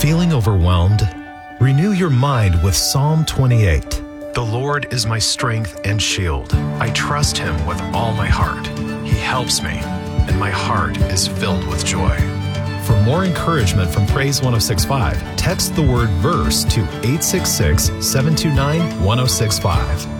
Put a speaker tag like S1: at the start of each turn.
S1: Feeling overwhelmed? Renew your mind with Psalm 28. The Lord is my strength and shield. I trust him with all my heart. He helps me, and my heart is filled with joy. For more encouragement from Praise 106.5, text the word verse to 866-729-1065.